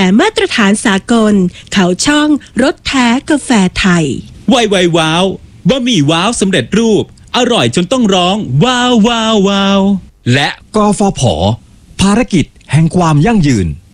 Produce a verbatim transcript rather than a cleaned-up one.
มาตรฐานสากลเขาช่องรสแท้กาแฟไทยไวไวว้าวบะหมี่ว้าวสำเร็จรูปอร่อยจนต้องร้องว้าวว้าวว้าวและกฟผ.ภารกิจแห่งความยั่งยืน